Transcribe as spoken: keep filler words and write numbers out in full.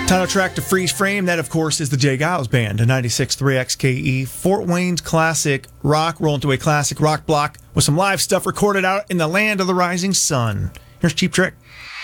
Title track to Freeze Frame, that of course is the Jay Giles Band, a ninety-six point three X K E, Fort Wayne's classic rock, rolling to a classic rock block with some live stuff recorded out in the land of the rising sun. Here's Cheap Trick.